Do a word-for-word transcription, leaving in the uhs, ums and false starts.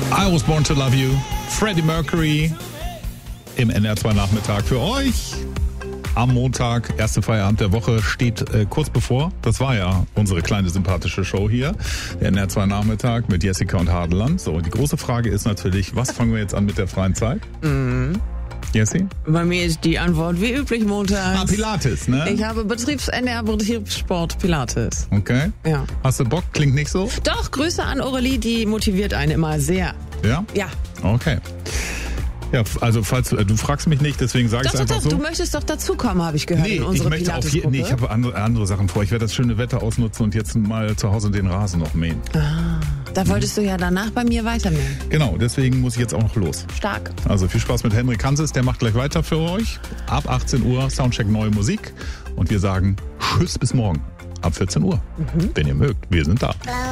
I was born to love you. Freddie Mercury im N R zwei Nachmittag für euch. Am Montag, erste Feierabend der Woche, steht äh, kurz bevor. Das war ja unsere kleine sympathische Show hier. Der N R zwei Nachmittag mit Jessica und Hadeland. So, die große Frage ist natürlich, was fangen wir jetzt an mit der freien Zeit? Mhm. Jessie? Bei mir ist die Antwort wie üblich montags. Ah, Pilates, ne? Ich habe Betriebs-N R Betriebssport Pilates. Okay. Ja. Hast du Bock? Klingt nicht so? Doch, Grüße an Aurelie, die motiviert einen immer sehr. Ja? Ja. Okay. Ja, also falls du, du fragst mich nicht, deswegen sage ich es Doch, doch, einfach doch, so. du möchtest doch dazukommen, habe ich gehört, Nee, in ich unsere möchte auf je, Pilates-Gruppe. nee, ich habe andere, andere Sachen vor. Ich werde das schöne Wetter ausnutzen und jetzt mal zu Hause den Rasen noch mähen. Ah, da wolltest du ja danach bei mir weitermähen. Genau, deswegen muss ich jetzt auch noch los. Stark. Also viel Spaß mit Henrik Hanses, der macht gleich weiter für euch. Ab achtzehn Uhr Soundcheck neue Musik und wir sagen Tschüss bis morgen ab vierzehn Uhr. Mhm. Wenn ihr mögt, wir sind da.